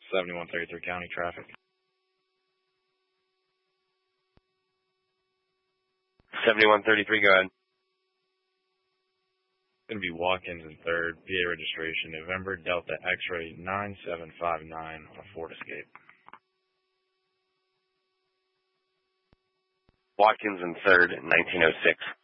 7133 County Traffic. 7133, go ahead. Going to be Watkins and 3rd, PA registration, November Delta X-ray 9759 on a Ford Escape. Watkins and 3rd, 1906.